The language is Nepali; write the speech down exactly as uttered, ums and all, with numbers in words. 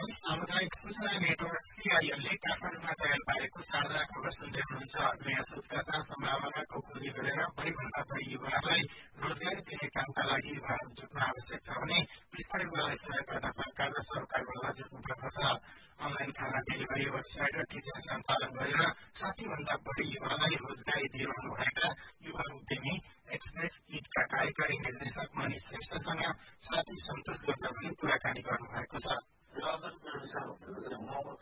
सामुदायिक सूचना नेटवर्क सीआईएलले काठमाडौँमा तयार पारेको साझा खबर सुन्दै हुनुहुन्छ। नयाँ सोचका साथ सम्भावनाको खोजी गरेर बढ़ीभन्दा बढ़ी युवाहरूलाई रोजगारी दिने कामका लागि युवाहरू जुट्न आवश्यक छ भने विस्तार युवालाई सहयोग गर्न सरकार र सरोकारवाला जुट्नुपर्दछ। अनलाइन खाना डेलिभरी वेबसाइट र किचन सञ्चालन गरेर साठी भन्दा बढ़ी युवालाई रोजगारी दिइरहनु भएका युवा उद्यमी एक्सप्रेस किटका कार्यकारी निर्देशक मनिष श्रेष्ठसँग साथी सन्तोष गजलले कुराकानी गर्नुभएको छ।